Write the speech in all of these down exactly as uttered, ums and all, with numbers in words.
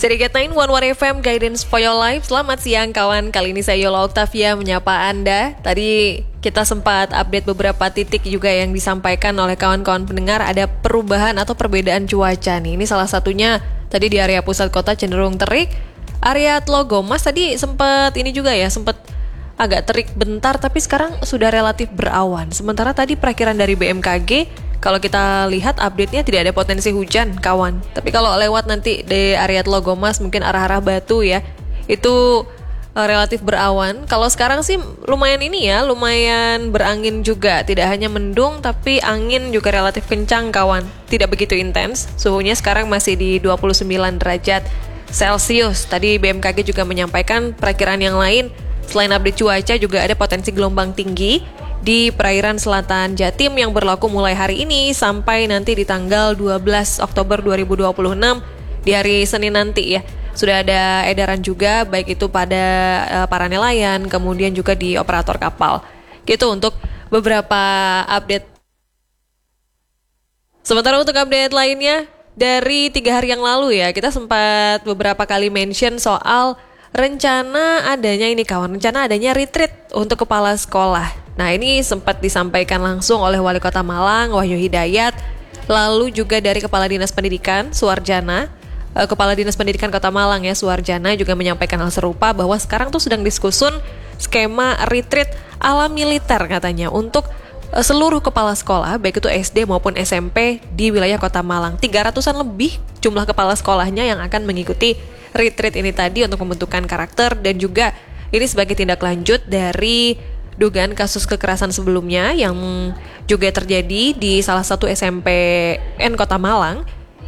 Serikat sembilan puluh satu F M Guidance for Your Life. Selamat siang kawan, kali ini saya Yola Octavia menyapa Anda. Tadi kita sempat update beberapa titik juga yang disampaikan oleh kawan-kawan pendengar. Ada perubahan atau perbedaan cuaca nih. Ini salah satunya tadi di area pusat kota cenderung terik. Area Tlogomas tadi sempat ini juga ya, sempat agak terik bentar, tapi sekarang sudah relatif berawan. Sementara tadi perakiran dari B M K G, kalau kita lihat update-nya tidak ada potensi hujan, kawan. Tapi kalau lewat nanti di area Tlogomas, mungkin arah-arah Batu ya, itu uh, relatif berawan. Kalau sekarang sih lumayan ini ya, lumayan berangin juga. Tidak hanya mendung, tapi angin juga relatif kencang, kawan. Tidak begitu intens. Suhunya sekarang masih di dua puluh sembilan derajat Celcius. Tadi B M K G juga menyampaikan perakiraan yang lain. Selain update cuaca, juga ada potensi gelombang tinggi di perairan selatan Jatim yang berlaku mulai hari ini sampai nanti di tanggal dua belas Oktober dua ribu dua puluh enam di hari Senin nanti ya. Sudah ada edaran juga baik itu pada uh, para nelayan, kemudian juga di operator kapal. Gitu untuk beberapa update. Sementara untuk update lainnya, dari tiga hari yang lalu ya, kita sempat beberapa kali mention soal rencana adanya ini kawan, rencana adanya retreat untuk kepala sekolah. Nah, ini sempat disampaikan langsung oleh Wali Kota Malang, Wahyu Hidayat, lalu juga dari Kepala Dinas Pendidikan, Suarjana, eh, Kepala Dinas Pendidikan Kota Malang ya, Suarjana juga menyampaikan hal serupa bahwa sekarang tuh sedang diskusun skema retreat ala militer katanya untuk eh, seluruh kepala sekolah, baik itu S D maupun S M P di wilayah Kota Malang. tiga ratusan lebih jumlah kepala sekolahnya yang akan mengikuti retreat ini tadi untuk pembentukan karakter, dan juga ini sebagai tindak lanjut dari dugaan kasus kekerasan sebelumnya yang juga terjadi di salah satu S M P N Kota Malang,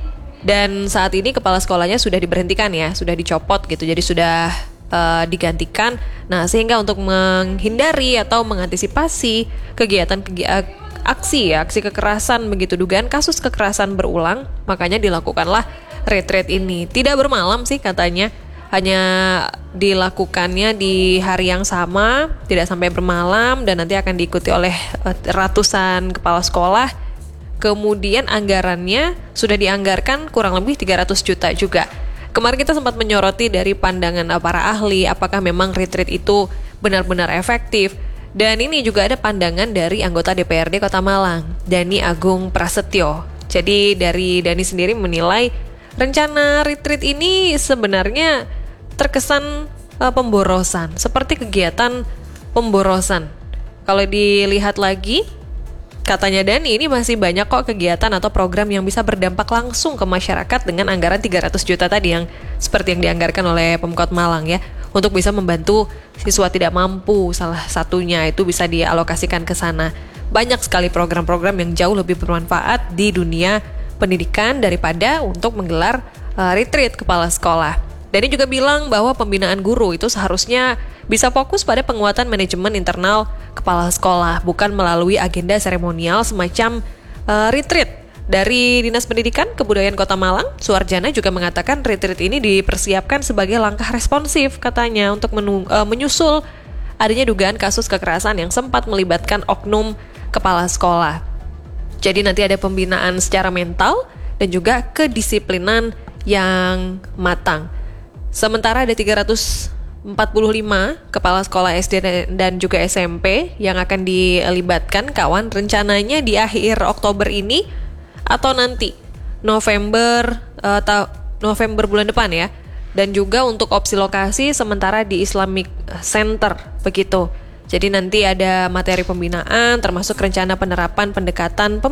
dan saat ini kepala sekolahnya sudah diberhentikan ya, sudah dicopot gitu, jadi sudah uh, digantikan. Nah, sehingga untuk menghindari atau mengantisipasi kegiatan kegiatan aksi ya, aksi kekerasan begitu, dugaan kasus kekerasan berulang, makanya dilakukanlah retreat ini. Tidak bermalam sih katanya, hanya dilakukannya di hari yang sama, tidak sampai bermalam, dan nanti akan diikuti oleh uh, ratusan kepala sekolah. Kemudian anggarannya sudah dianggarkan kurang lebih tiga ratus juta juga. Kemarin kita sempat menyoroti dari pandangan para ahli, apakah memang retreat itu benar-benar efektif. Dan ini juga ada pandangan dari anggota D P R D Kota Malang, Dani Agung Prasetyo. Jadi dari Dani sendiri menilai rencana retreat ini sebenarnya terkesan uh, pemborosan, seperti kegiatan pemborosan. Kalau dilihat lagi, katanya Dani, ini masih banyak kok kegiatan atau program yang bisa berdampak langsung ke masyarakat dengan anggaran tiga ratus juta tadi yang seperti yang dianggarkan oleh Pemkot Malang ya, untuk bisa membantu siswa tidak mampu, salah satunya itu bisa dialokasikan ke sana. Banyak sekali program-program yang jauh lebih bermanfaat di dunia pendidikan daripada untuk menggelar uh, retreat kepala sekolah. Dani juga bilang bahwa pembinaan guru itu seharusnya bisa fokus pada penguatan manajemen internal kepala sekolah, bukan melalui agenda seremonial semacam uh, retreat. Dari Dinas Pendidikan Kebudayaan Kota Malang, Suarjana juga mengatakan retreat ini dipersiapkan sebagai langkah responsif katanya untuk menu, uh, menyusul adanya dugaan kasus kekerasan yang sempat melibatkan oknum kepala sekolah. Jadi nanti ada pembinaan secara mental dan juga kedisiplinan yang matang. Sementara ada tiga ratus empat puluh lima kepala sekolah S D dan juga S M P yang akan dilibatkan kawan, rencananya di akhir Oktober ini atau nanti November uh, ta- November bulan depan ya. Dan juga untuk opsi lokasi sementara di Islamic Center begitu. Jadi nanti ada materi pembinaan termasuk rencana penerapan pendekatan